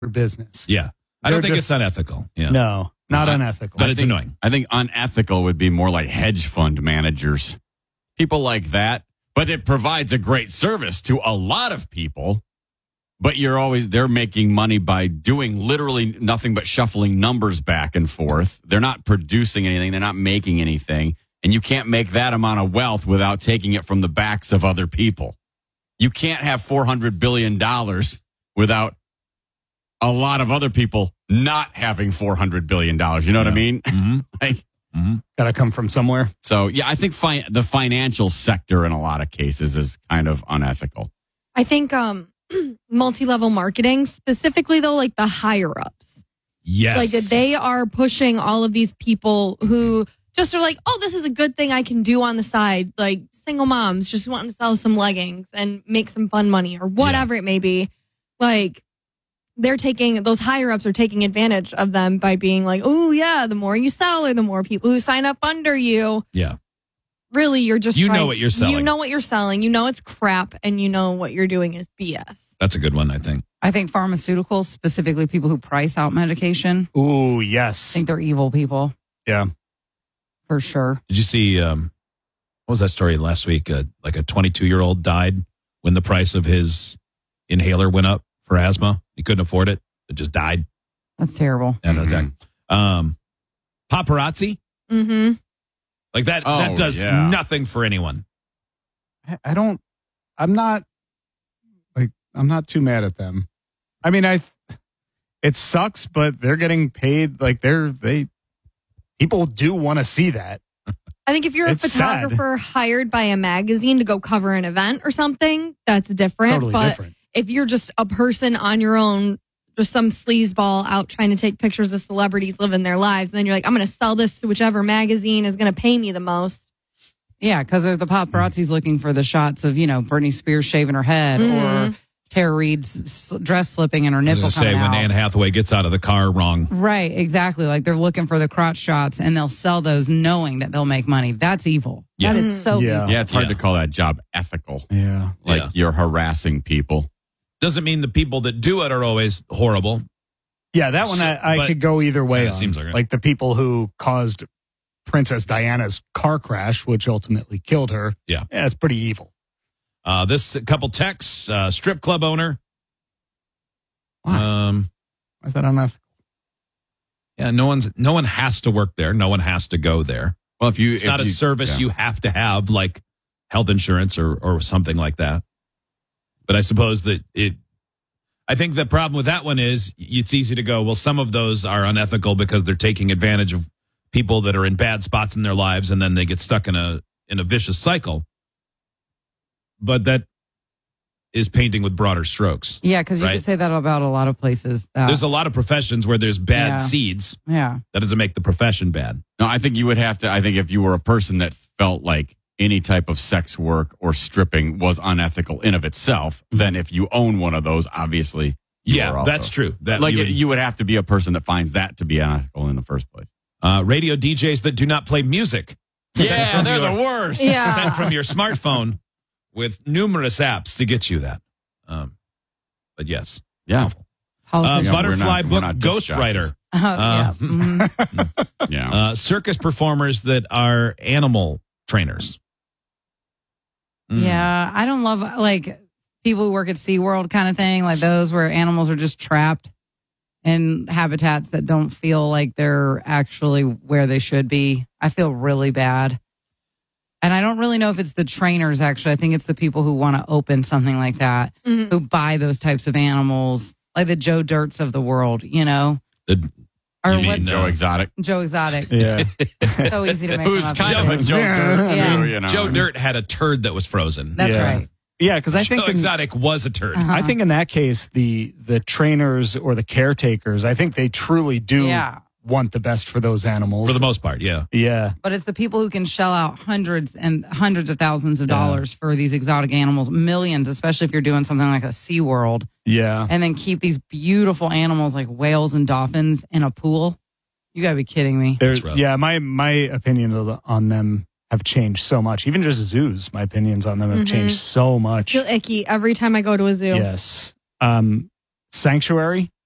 business. Yeah. I don't think it's unethical. Yeah. No, not unethical. But it's annoying. I think unethical would be more like hedge fund managers. People like that. But it provides a great service to a lot of people. But they're making money by doing literally nothing but shuffling numbers back and forth. They're not producing anything. They're not making anything. And you can't make that amount of wealth without taking it from the backs of other people. You can't have $400 billion without a lot of other people not having $400 billion. You know what I mean? Mm-hmm. Got to come from somewhere. So, yeah, I think the financial sector in a lot of cases is kind of unethical. I think multi-level marketing, specifically, though, like the higher-ups. Yes. Like they are pushing all of these people who just are like, oh, this is a good thing I can do on the side. Like single moms just wanting to sell some leggings and make some fun money or whatever it may be. Like those higher-ups are taking advantage of them by being like, oh, yeah, the more you sell or the more people who sign up under you. Yeah. Really, you're just know what you're selling. You know what you're selling. You know it's crap, and you know what you're doing is BS. That's a good one, I think. I think pharmaceuticals, specifically people who price out medication, Ooh, yes. I think they're evil people. Yeah. For sure. Did you see, what was that story last week? Like a 22-year-old died when the price of his inhaler went up for asthma. He couldn't afford it. It just died. That's terrible. Had an attack. Paparazzi? Mm-hmm. Like that does nothing for anyone. I'm not too mad at them. I mean, it sucks, but they're getting paid. Like people do want to see that. I think if you're a photographer hired by a magazine to go cover an event or something, that's different. Totally different. If you're just a person on your own, just some sleazeball out trying to take pictures of celebrities living their lives, and then you're like, I'm going to sell this to whichever magazine is going to pay me the most. Yeah, because the paparazzi's looking for the shots of, Britney Spears shaving her head or Tara Reid's dress slipping and her nipple coming out. When Anne Hathaway gets out of the car wrong. Right, exactly. Like they're looking for the crotch shots, and they'll sell those knowing that they'll make money. That's evil. Yeah. That is so evil. Yeah, it's hard to call that job ethical. Yeah. Like you're harassing people. Doesn't mean the people that do it are always horrible. Yeah, that one I could go either way on. Seems like the people who caused Princess Diana's car crash, which ultimately killed her. Yeah, it's pretty evil. This couple texts, strip club owner. Why? Why is that unethical? Yeah, no one has to work there. No one has to go there. Well, it's not a service you have to have, like health insurance or something like that. But I suppose that I think the problem with that one is it's easy to go, well, some of those are unethical because they're taking advantage of people that are in bad spots in their lives, and then they get stuck in a vicious cycle. But that is painting with broader strokes. Yeah, because you could say that about a lot of places. There's a lot of professions where there's bad seeds. Yeah. That doesn't make the profession bad. No, I think you would have to, if you were a person that felt like any type of sex work or stripping was unethical in of itself, then if you own one of those, obviously, that's true. You would have to be a person that finds that to be unethical in the first place. Radio DJs that do not play music. Yeah, they're the worst. Yeah. Sent from your smartphone with numerous apps to get you that. But yes. Yeah. Butterfly we're book not disc ghostwriter. Yeah. Circus performers that are animal trainers. Yeah, I don't love people who work at SeaWorld kind of thing, like those where animals are just trapped in habitats that don't feel like they're actually where they should be. I feel really bad. And I don't really know if it's the trainers, actually. I think it's the people who want to open something like that, who buy those types of animals, like the Joe Dirts of the world, Joe Exotic? Joe Exotic. Yeah. So easy to make Who's them up. kind of a Joe Dirt, too, Joe Dirt had a turd that was frozen. That's right. Yeah, because I think Joe Exotic was a turd. I think in that case, the trainers or the caretakers, I think they truly do want the best for those animals. For the most part, yeah. Yeah. But it's the people who can shell out hundreds and hundreds of thousands of dollars for these exotic animals, millions, especially if you're doing something like a SeaWorld. Yeah. And then keep these beautiful animals like whales and dolphins in a pool. You got to be kidding me. Yeah, my opinion on them have changed so much. Even just zoos, my opinions on them have changed so much. I feel icky every time I go to a zoo. Yes. Sanctuary,